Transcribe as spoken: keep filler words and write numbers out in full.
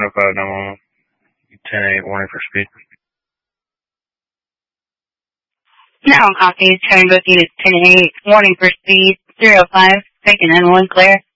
oh five nine one one. ten eight, warning for speed. Now I'm copy. Train booking is ten eight. Warning for speed. zero five. Taking nine one clear.